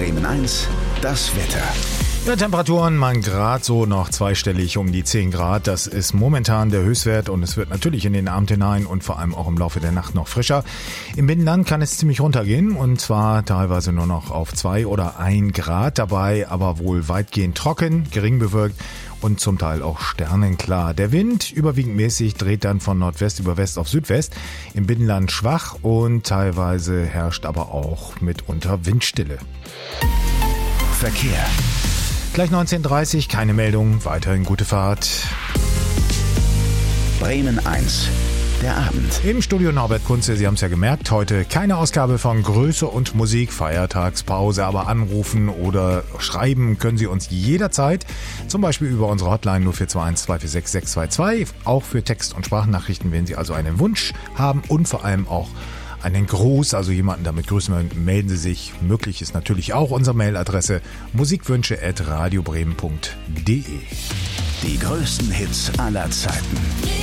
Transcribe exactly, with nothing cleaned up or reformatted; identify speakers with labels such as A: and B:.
A: Bremen eins, das Wetter.
B: Ja, Temperaturen, man Grad so noch zweistellig um die zehn Grad. Das ist momentan der Höchstwert und es wird natürlich in den Abend hinein und vor allem auch im Laufe der Nacht noch frischer. Im Binnenland kann es ziemlich runtergehen und zwar teilweise nur noch auf zwei oder ein Grad dabei, aber wohl weitgehend trocken, gering bewölkt und zum Teil auch sternenklar. Der Wind überwiegend mäßig dreht dann von Nordwest über West auf Südwest. Im Binnenland schwach und teilweise herrscht aber auch mitunter Windstille.
A: Verkehr.
B: Gleich neunzehn Uhr dreißig, keine Meldung, weiterhin gute Fahrt.
A: Bremen eins, der Abend.
B: Im Studio Norbert Kunze, Sie haben es ja gemerkt, heute keine Ausgabe von Größe und Musik, Feiertagspause, aber anrufen oder schreiben können Sie uns jederzeit, zum Beispiel über unsere Hotline null vier zwei eins zwei vier sechs sechs zwei zwei, auch für Text- und Sprachnachrichten, wenn Sie also einen Wunsch haben und vor allem auch einen Gruß, also jemanden damit grüßen wollen, melden Sie sich. Möglich ist natürlich auch unsere Mailadresse musikwünsche at radiobremen punkt de.
A: Die größten Hits aller Zeiten.